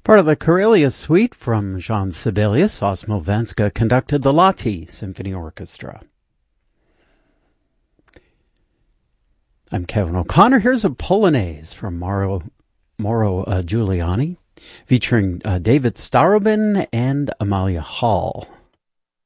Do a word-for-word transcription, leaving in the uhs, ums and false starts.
Part of the Karelia Suite from Jean Sibelius, Osmo Venska conducted the Lahti Symphony Orchestra. I'm Kevin O'Connor. Here's a Polonaise from Mauro, Mauro uh, Giuliani, featuring uh, David Starobin and Amalia Hall.